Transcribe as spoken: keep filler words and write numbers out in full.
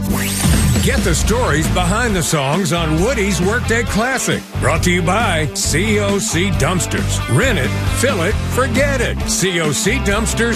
Get the stories behind the songs on Woody's Workday Classic. Brought to you by C O C Dumpsters. Rent it, fill it, forget it. C O C Dumpsters.